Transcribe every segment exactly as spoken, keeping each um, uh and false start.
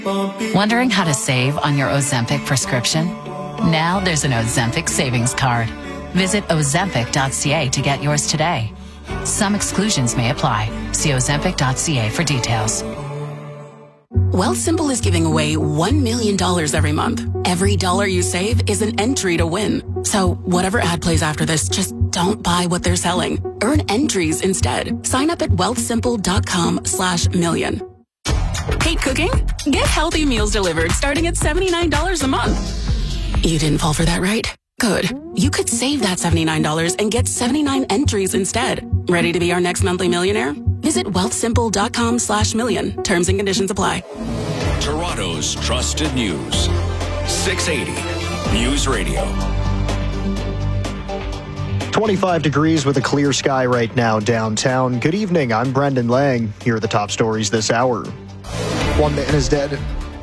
Wondering how to save on your Ozempic prescription? Now there's an Ozempic savings card. Visit ozempic dot c a to get yours today. Some exclusions may apply. See ozempic dot c a for details. Wealthsimple is giving away one million dollars every month. Every dollar you save is an entry to win. So whatever ad plays after this, just don't buy what they're selling. Earn entries instead. Sign up at wealthsimple.com slash million. Hate cooking? Get healthy meals delivered starting at seventy-nine dollars a month. You didn't fall for that, right? Good. You could save that seventy-nine dollars and get seventy-nine entries instead. Ready to be our next monthly millionaire? Visit wealthsimple.com slash million. Terms and conditions apply. Toronto's trusted news. six eighty News Radio. twenty-five degrees with a clear sky right now downtown. Good evening. I'm Brendan Lang. Here are the top stories this hour. One man is dead,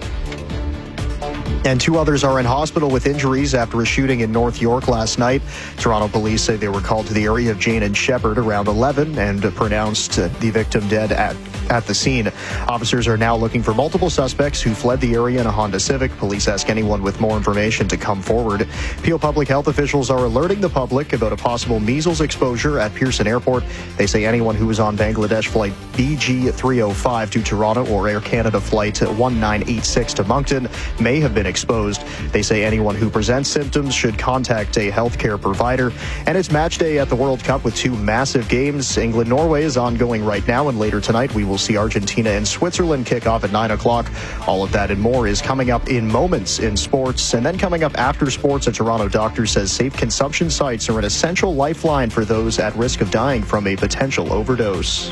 and two others are in hospital with injuries after a shooting in North York last night. Toronto police say they were called to the area of Jane and Shepherd around eleven and pronounced the victim dead at, at the scene. Officers are now looking for multiple suspects who fled the area in a Honda Civic. Police ask anyone with more information to come forward. Peel public health officials are alerting the public about a possible measles exposure at Pearson Airport. They say anyone who was on Bangladesh flight B G three oh five to Toronto or Air Canada flight one nine eight six to Moncton may have been exposed. They say anyone who presents symptoms should contact a healthcare provider. And it's match day at the World Cup with two massive games. England-Norway is ongoing right now, and later tonight we will see Argentina and Switzerland kick off at nine o'clock. All of that and more is coming up in moments in sports. And then coming up after sports, a Toronto doctor says safe consumption sites are an essential lifeline for those at risk of dying from a potential overdose.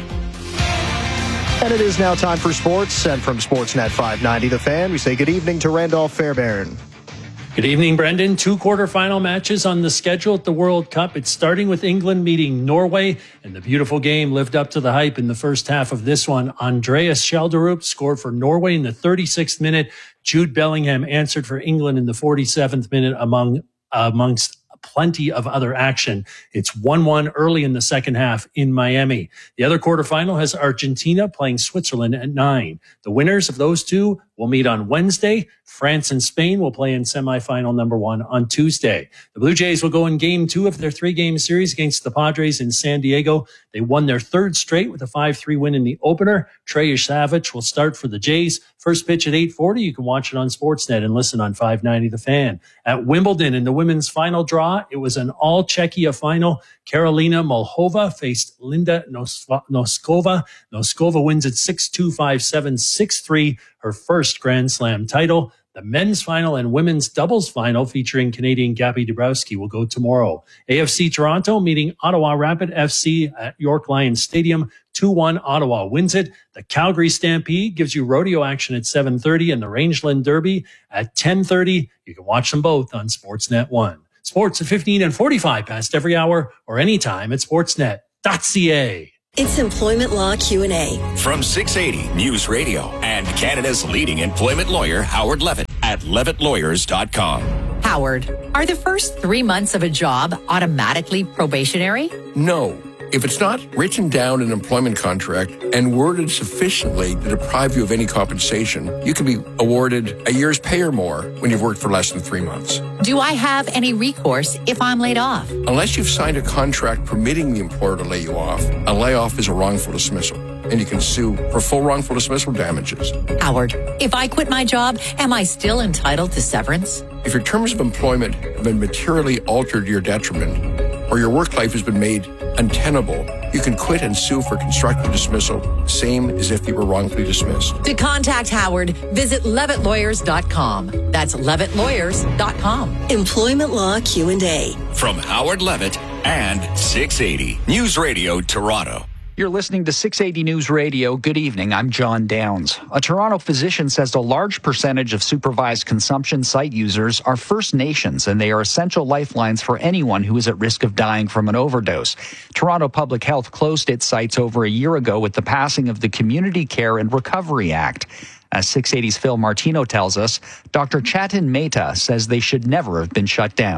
And it is now time for sports, and from Sportsnet five ninety The Fan, we say good evening to Randolph Fairbairn. Good evening, Brendan. Two quarterfinal matches on the schedule at the World Cup. It's starting with England meeting Norway, and the beautiful game lived up to the hype in the first half of this one. Andreas Schelderup scored for Norway in the thirty-sixth minute. Jude Bellingham answered for England in the forty-seventh minute among amongst plenty of other action. It's one one early in the second half in Miami. The other quarterfinal has Argentina playing Switzerland at nine. The winners of those two will meet on Wednesday. France and Spain will play in semifinal number one on Tuesday. The Blue Jays will go in game two of their three-game series against the Padres in San Diego. They won their third straight with a five three win in the opener. Trey Savage will start for the Jays. First pitch at eight forty. You can watch it on Sportsnet and listen on five ninety The Fan. At Wimbledon in the women's final draw, it was an all-Czechia final. Karolina Molhova faced Linda Noskova. Noskova wins at six two, five seven, six three, her first Grand Slam title. The men's final and women's doubles final featuring Canadian Gabby Dabrowski will go tomorrow. A F C Toronto meeting Ottawa Rapid F C at York Lions Stadium. two one Ottawa wins it. The Calgary Stampede gives you rodeo action at seven thirty and the Rangeland Derby at ten thirty. You can watch them both on Sportsnet one. Sports at fifteen and forty-five past every hour or anytime at sportsnet dot c a. It's Employment Law Q and A. From six eighty News Radio and Canada's leading employment lawyer, Howard Levitt, at levitt lawyers dot com. Howard, are the first three months of a job automatically probationary? No. If it's not written down in an employment contract and worded sufficiently to deprive you of any compensation, you can be awarded a year's pay or more when you've worked for less than three months. Do I have any recourse if I'm laid off? Unless you've signed a contract permitting the employer to lay you off, a layoff is a wrongful dismissal, and you can sue for full wrongful dismissal damages. Howard, if I quit my job, am I still entitled to severance? If your terms of employment have been materially altered to your detriment, or your work life has been made untenable, you can quit and sue for constructive dismissal, same as if you were wrongfully dismissed. To contact Howard, visit levitt lawyers dot com. That's levitt lawyers dot com. Employment Law Q and A. From Howard Levitt and six eighty News Radio Toronto. You're listening to six eighty News Radio. Good evening. I'm John Downs. A Toronto physician says a large percentage of supervised consumption site users are First Nations, and they are essential lifelines for anyone who is at risk of dying from an overdose. Toronto Public Health closed its sites over a year ago with the passing of the Community Care and Recovery Act. As six eighty's Phil Martino tells us, Doctor Chatin Mehta says they should never have been shut down.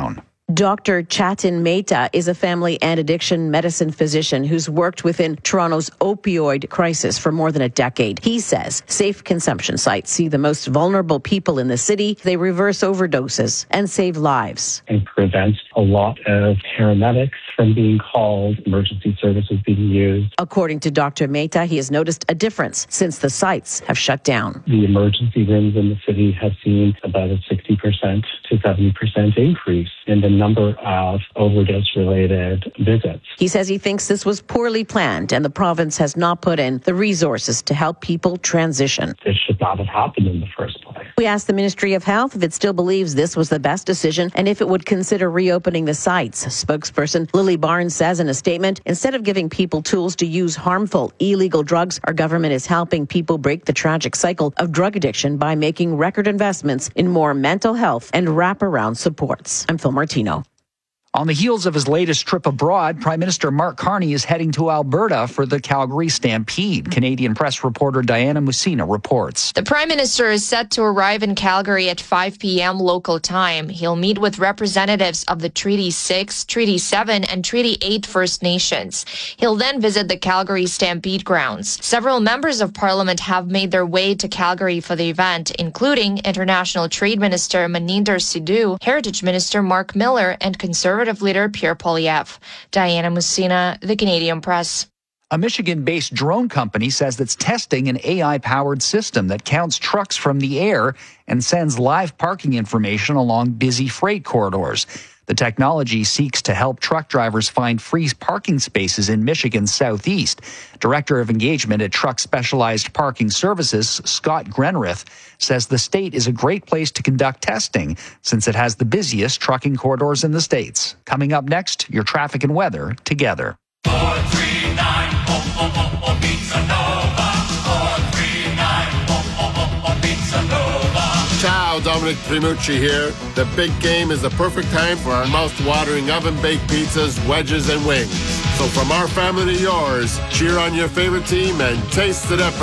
Doctor Chatin Mehta is a family and addiction medicine physician who's worked within Toronto's opioid crisis for more than a decade. He says safe consumption sites see the most vulnerable people in the city. They reverse overdoses and save lives. And prevent a lot of paramedics from being called, emergency services being used. According to Doctor Mehta, he has noticed a difference since the sites have shut down. The emergency rooms in the city have seen about a sixty percent to seventy percent increase in the number of overdose-related visits. He says he thinks this was poorly planned and the province has not put in the resources to help people transition. This should not have happened in the first place. We asked the Ministry of Health if it still believes this was the best decision and if it would consider reopening the sites. Spokesperson Lily Barnes says in a statement, instead of giving people tools to use harmful, illegal drugs, our government is helping people break the tragic cycle of drug addiction by making record investments in more mental health and wraparound supports. I'm Phil Martino. On the heels of his latest trip abroad, Prime Minister Mark Carney is heading to Alberta for the Calgary Stampede. Canadian press reporter Diana Musina reports. The Prime Minister is set to arrive in Calgary at five p.m. local time. He'll meet with representatives of the Treaty six, Treaty seven, and Treaty eight First Nations. He'll then visit the Calgary Stampede grounds. Several members of Parliament have made their way to Calgary for the event, including International Trade Minister Maninder Sidhu, Heritage Minister Mark Miller, and Conservative leader Pierre Poilievre. Diana Musina, The Canadian Press. A Michigan-based drone company says it's testing an A I-powered system that counts trucks from the air and sends live parking information along busy freight corridors. The technology seeks to help truck drivers find free parking spaces in Michigan's southeast. Director of Engagement at Truck Specialized Parking Services, Scott Grenrith, says the state is a great place to conduct testing since it has the busiest trucking corridors in the states. Coming up next, your traffic and weather together. four three nine, oh, oh, oh, oh, Pizza Nova. four three nine, oh, oh, oh, oh, Pizza Nova. Ciao, Dominic Primucci here. The big game is the perfect time for our mouth-watering oven-baked pizzas, wedges, and wings. So from our family to yours, cheer on your favorite team and taste the difference.